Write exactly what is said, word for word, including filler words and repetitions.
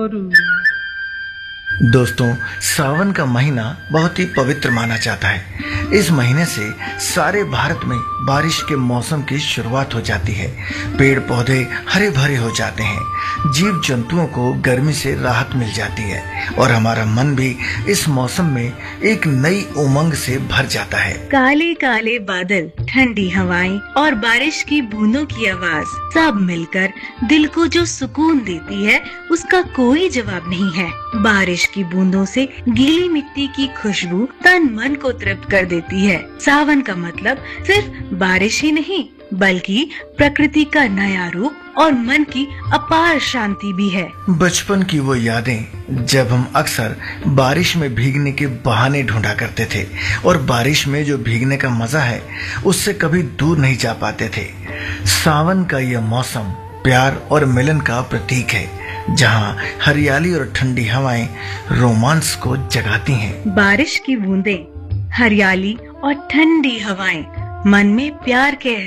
करूं। दोस्तों, सावन का महीना बहुत ही पवित्र माना जाता है। इस महीने से सारे भारत में बारिश के मौसम की शुरुआत हो जाती है। पेड़ पौधे हरे भरे हो जाते हैं, जीव जंतुओं को गर्मी से राहत मिल जाती है और हमारा मन भी इस मौसम में एक नई उमंग से भर जाता है। काले काले बादल, ठंडी हवाएं और बारिश की बूंदों की आवाज सब मिलकर दिल को जो सुकून देती है उसका कोई जवाब नहीं है। बारिश की बूंदों से गीली मिट्टी की खुशबू तन मन को तृप्त कर देती है। सावन का मतलब सिर्फ बारिश ही नहीं बल्कि प्रकृति का नया रूप और मन की अपार शांति भी है। बचपन की वो यादें जब हम अक्सर बारिश में भीगने के बहाने ढूंढा करते थे और बारिश में जो भीगने का मजा है उससे कभी दूर नहीं जा पाते थे। सावन का यह मौसम प्यार और मिलन का प्रतीक है, जहाँ हरियाली और ठंडी हवाएं रोमांस को जगाती हैं। बारिश की बूंदें, हरियाली और ठंडी हवाएं मन में प्यार के